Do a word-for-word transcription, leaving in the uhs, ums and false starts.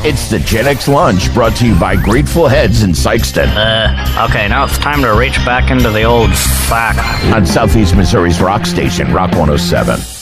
It's the Gen X Lunch, brought to you by Grateful Heads in Sykeston. Uh, okay, now it's time to reach back into the old sack. On Southeast Missouri's rock station, Rock one oh seven.